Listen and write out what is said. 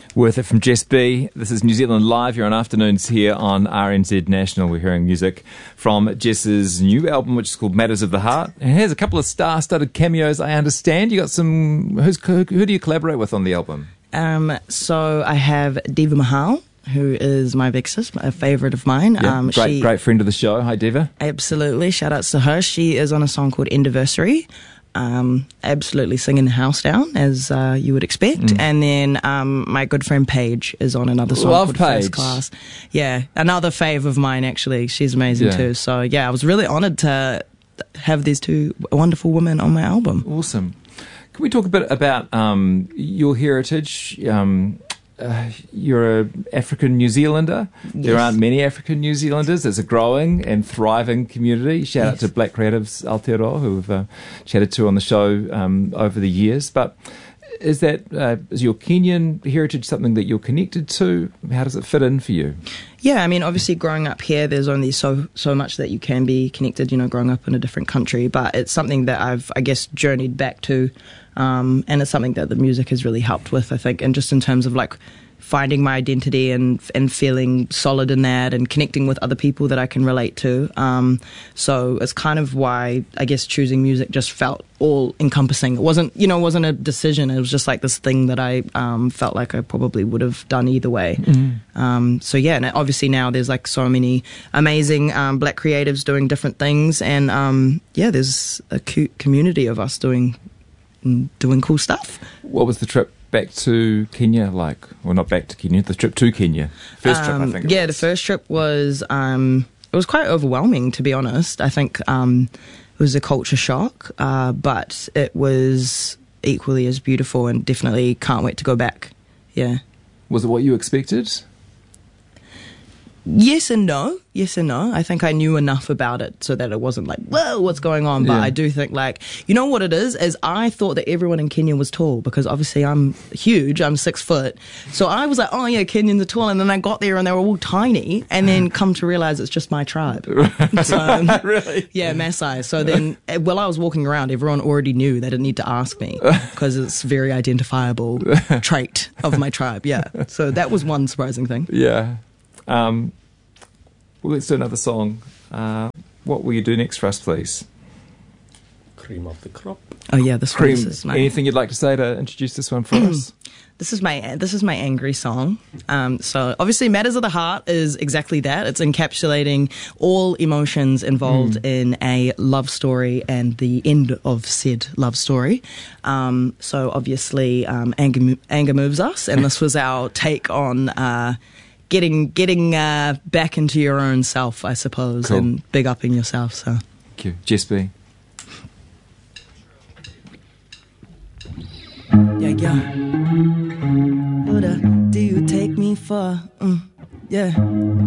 Worth It from Jess B. This is New Zealand Live. You're on Afternoons here on RNZ National. We're hearing music from Jess's new album, which is called Matters of the Heart. And here's a couple of star-studded cameos, I understand. You got some... Who do you collaborate with on the album? So I have Diva Mahal, who is my big sis, a favourite of mine. Yeah, great friend of the show. Hi, Diva. Absolutely. Shout-outs to her. She is on a song called Anniversary. Absolutely singing the house down, as you would expect. And then my good friend Paige is on another song called Paige. First Class. Yeah, another fave of mine, actually. She's amazing too. So, yeah, I was really honoured to have these two wonderful women on my album. Awesome. Can we talk a bit about your heritage? You're an African New Zealander. Yes. There aren't many African New Zealanders. There's a growing and thriving community. Shout out to Black Creatives Aotearoa, who we've chatted to on the show over the years. But is your Kenyan heritage something that you're connected to? How does it fit in for you? Yeah, I mean, obviously growing up here, there's only so much that you can be connected, growing up in a different country. But it's something that I've, I guess, journeyed back to. And it's something that the music has really helped with, I think, and just in terms of like finding my identity and feeling solid in that and connecting with other people that I can relate to. So it's kind of why I guess choosing music just felt all encompassing. It wasn't a decision. It was just like this thing that I felt like I probably would have done either way. So yeah, and obviously now there's like so many amazing black creatives doing different things, and there's a cute community of us doing cool stuff. What was the trip back to Kenya like? Well, not back to Kenya, the trip to Kenya. First trip, I think. The first trip was it was quite overwhelming, to be honest. I think it was a culture shock, but it was equally as beautiful, and definitely can't wait to go back. Yeah. Was it what you expected? Yes and no. I think I knew enough about it so that it wasn't like, whoa, what's going on? But I do think, like, what it is I thought that everyone in Kenya was tall, because obviously I'm huge, I'm 6 foot. So I was like, oh yeah, Kenyans are tall. And then I got there and they were all tiny, and then come to realize it's just my tribe. So, really? Yeah, Maasai. So then while I was walking around, everyone already knew they didn't need to ask me, because it's a very identifiable trait of my tribe. Yeah. So that was one surprising thing. Yeah. Well, let's do another song. What will you do next for us, please? Cream of the crop. Oh yeah, this Cream. One, this is my... Anything you'd like to say to introduce this one for us? This is my angry song. So obviously, Matters of the Heart is exactly that. It's encapsulating all emotions involved in a love story and the end of said love story. So obviously, anger moves us, and this was our take on getting back into your own self, I suppose, cool. And big upping yourself. So thank you, Jess B. Yeah. Who the do you take me for? Yeah.